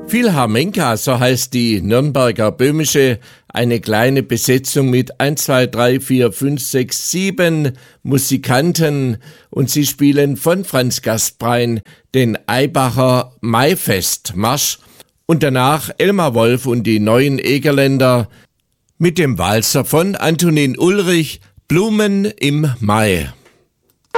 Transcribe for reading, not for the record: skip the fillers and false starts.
Philharmenka, so heißt die Nürnberger Böhmische, eine kleine Besetzung mit 1, 2, 3, 4, 5, 6, 7 Musikanten und sie spielen von Franz Gastbrein den Aibacher Maifestmarsch und danach Elmar Wolf und die Neuen Egerländer mit dem Walzer von Antonin Ulrich, Blumen im Mai.